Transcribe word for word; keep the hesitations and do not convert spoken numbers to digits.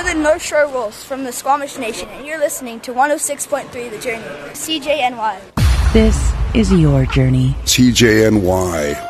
the North Shore Wolves from the Squamish Nation, and you're listening to one oh six point three The Journey, C J N Y. This is your journey. C J N Y.